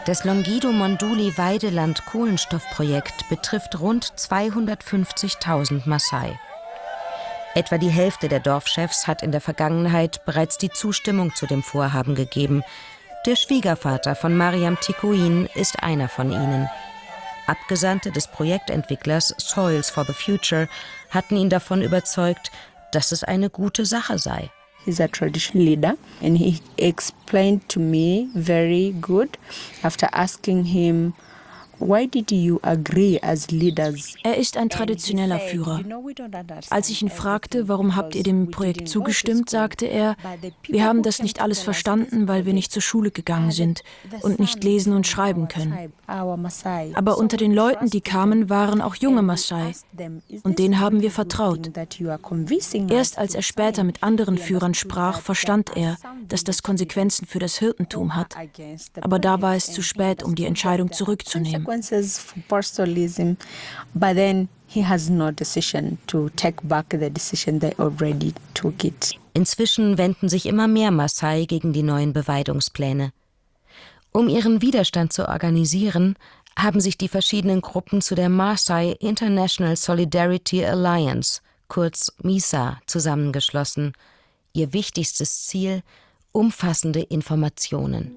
Das Longido-Monduli-Weideland-Kohlenstoffprojekt betrifft rund 250.000 Maasai. Etwa die Hälfte der Dorfchefs hat in der Vergangenheit bereits die Zustimmung zu dem Vorhaben gegeben. Der Schwiegervater von Mariam Tikuin ist einer von ihnen. Abgesandte des Projektentwicklers Soils for the Future hatten ihn davon überzeugt, dass es eine gute Sache sei. He's a traditional leader and he explained to me very good after asking him, why did you agree as leaders? Er ist ein traditioneller Führer. Als ich ihn fragte, warum habt ihr dem Projekt zugestimmt, sagte er, wir haben das nicht alles verstanden, weil wir nicht zur Schule gegangen sind und nicht lesen und schreiben können. Aber unter den Leuten, die kamen, waren auch junge Maasai und denen haben wir vertraut. Erst als er später mit anderen Führern sprach, verstand er, dass das Konsequenzen für das Hirtentum hat. Aber da war es zu spät, um die Entscheidung zurückzunehmen. For pastoralism, but then he has no decision to take back the decision they already took it. Inzwischen wenden sich immer mehr Maasai gegen die neuen Beweidungspläne. Um ihren Widerstand zu organisieren, haben sich die verschiedenen Gruppen zu der Maasai International Solidarity Alliance, kurz MISA, zusammengeschlossen. Ihr wichtigstes Ziel: umfassende Informationen.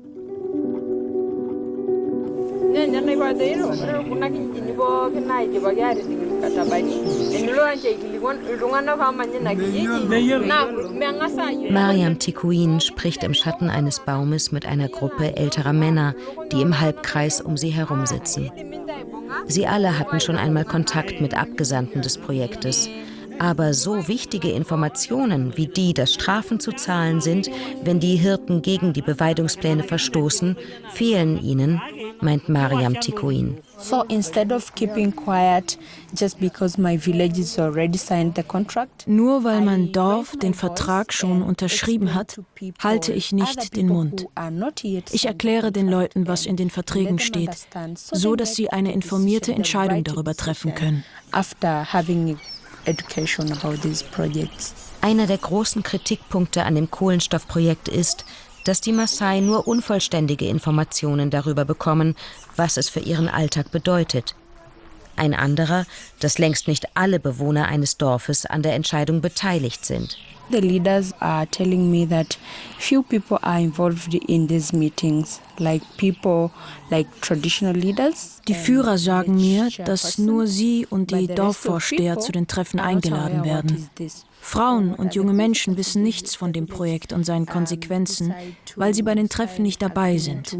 Mariam Tikuin spricht im Schatten eines Baumes mit einer Gruppe älterer Männer, die im Halbkreis um sie herum sitzen. Sie alle hatten schon einmal Kontakt mit Abgesandten des Projektes. Aber so wichtige Informationen wie die, dass Strafen zu zahlen sind, wenn die Hirten gegen die Beweidungspläne verstoßen, fehlen ihnen, meint Mariam Tikuin. So instead of keeping quiet just because my village has already signed the contract. Nur weil mein Dorf den Vertrag schon unterschrieben hat, halte ich nicht den Mund. Ich erkläre den Leuten, was in den Verträgen steht, so dass sie eine informierte Entscheidung darüber treffen können. After having education about these projects. Einer der großen Kritikpunkte an dem Kohlenstoffprojekt ist, dass die Maasai nur unvollständige Informationen darüber bekommen, was es für ihren Alltag bedeutet. Ein anderer, dass längst nicht alle Bewohner eines Dorfes an der Entscheidung beteiligt sind. The leaders are telling me that few people are involved in these meetings, like people like traditional leaders. Die Führer sagen mir, dass nur sie und die Dorfvorsteher zu den Treffen eingeladen werden. Frauen und junge Menschen wissen nichts von dem Projekt und seinen Konsequenzen, weil sie bei den Treffen nicht dabei sind.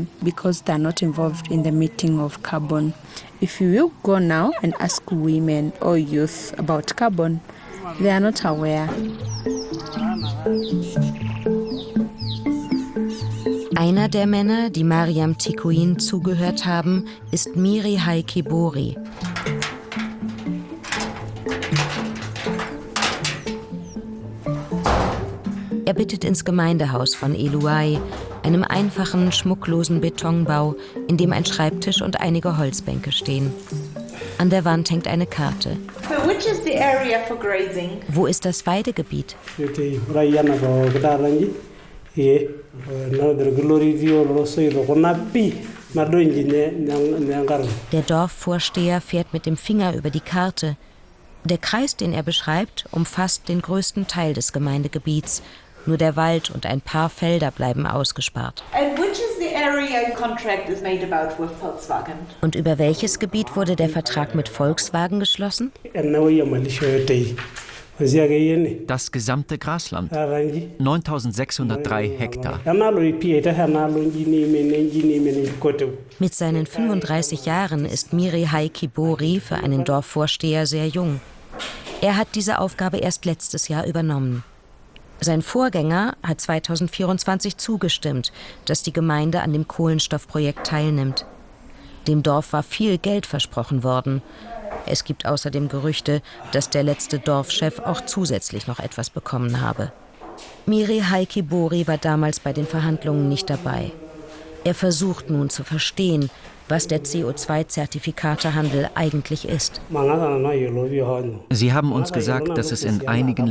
If you will go now and ask women or youth about carbon, they are not aware. Einer der Männer, die Mariam Tikuin zugehört haben, ist Miri Haikibori. Er bittet ins Gemeindehaus von Eluai, einem einfachen, schmucklosen Betonbau, in dem ein Schreibtisch und einige Holzbänke stehen. An der Wand hängt eine Karte. Wo ist das Weidegebiet? Der Dorfvorsteher fährt mit dem Finger über die Karte. Der Kreis, den er beschreibt, umfasst den größten Teil des Gemeindegebiets. Nur der Wald und ein paar Felder bleiben ausgespart. Und über welches Gebiet wurde der Vertrag mit Volkswagen geschlossen? Das gesamte Grasland, 9.603 Hektar. Mit seinen 35 Jahren ist Miri Haikibori für einen Dorfvorsteher sehr jung. Er hat diese Aufgabe erst letztes Jahr übernommen. Sein Vorgänger hat 2024 zugestimmt, dass die Gemeinde an dem Kohlenstoffprojekt teilnimmt. Dem Dorf war viel Geld versprochen worden. Es gibt außerdem Gerüchte, dass der letzte Dorfchef auch zusätzlich noch etwas bekommen habe. Miri Haikibori war damals bei den Verhandlungen nicht dabei. Er versucht nun zu verstehen, was der CO2-Zertifikatehandel eigentlich ist. Sie haben uns gesagt, dass es in einigen